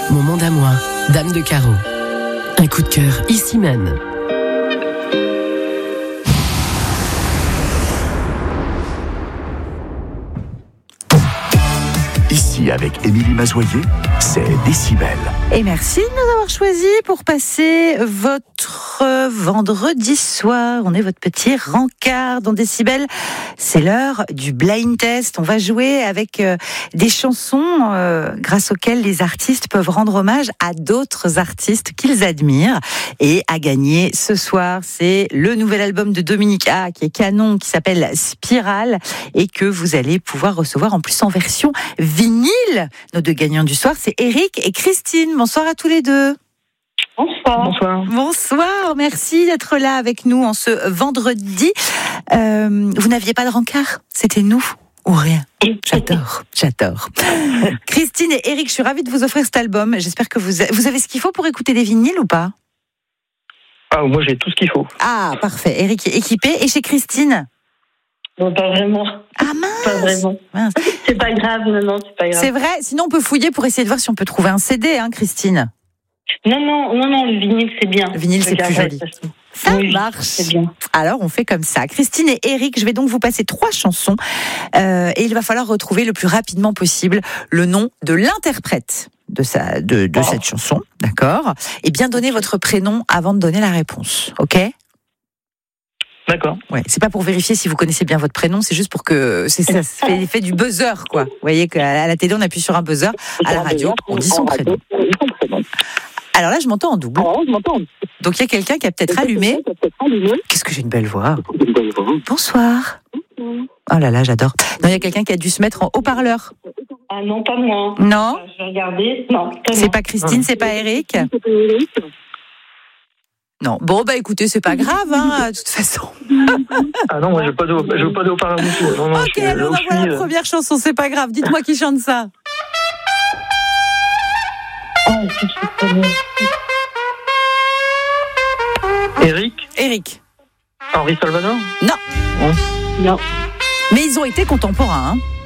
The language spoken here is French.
Mon monde à moi, Dame de Carreau. Un coup de cœur ici même. Ici, avec Émilie Mazoyer, c'est Décibel. Et merci de nous avoir choisis pour passer votre vendredi soir. On est votre petit rencard dans Décibel. C'est l'heure du blind test. On va jouer avec des chansons grâce auxquelles les artistes peuvent rendre hommage à d'autres artistes qu'ils admirent. Et à gagner ce soir, c'est le nouvel album de Dominique A, qui est canon, qui s'appelle Spirale, et que vous allez pouvoir recevoir en plus en version vinyle. Nos deux gagnants du soir, c'est Eric et Christine. Bonsoir à tous les deux. Bonsoir. Bonsoir. Bonsoir, merci d'être là avec nous en ce vendredi. Vous n'aviez pas de rencard? C'était nous ou rien? J'adore. Christine et Eric, je suis ravie de vous offrir cet album. J'espère que vous avez ce qu'il faut pour écouter des vinyles ou pas? Ah, moi j'ai tout ce qu'il faut. Ah, parfait. Eric est équipé. Et chez Christine? Non, pas vraiment. Ah mince. Pas vraiment. Mince. C'est pas grave, non, c'est pas grave. C'est vrai, sinon on peut fouiller pour essayer de voir si on peut trouver un CD, hein, Christine. Non, le vinyle, c'est bien. Le vinyle, c'est plus joli. Ça marche. C'est bien. Alors, on fait comme ça. Christine et Eric, je vais donc vous passer 3 chansons et il va falloir retrouver le plus rapidement possible le nom de l'interprète de cette chanson, d'accord? Et bien donner votre prénom avant de donner la réponse, ok? D'accord. Ouais, c'est pas pour vérifier si vous connaissez bien votre prénom, c'est juste pour que ça se fait l'effet du buzzer, quoi. Vous voyez qu'à la télé, on appuie sur un buzzer, à la radio, on dit son prénom. Alors là, je m'entends en double. Donc il y a quelqu'un qui a peut-être allumé. Qu'est-ce que j'ai une belle voix. Bonsoir. Oh là là, j'adore. Non, il y a quelqu'un qui a dû se mettre en haut-parleur. Ah non, pas moi. Non. Je vais regarder. Non, c'est pas Christine, c'est pas Eric. Non. Bon, bah écoutez, c'est pas grave, hein, de toute façon. Ah non, moi je veux pas de haut-parleur du tout. Non, ok, alors on envoie la première chanson, c'est pas grave. Dites-moi qui chante ça. Eric. Henri Salvador? Non. Mais ils ont été contemporains, hein.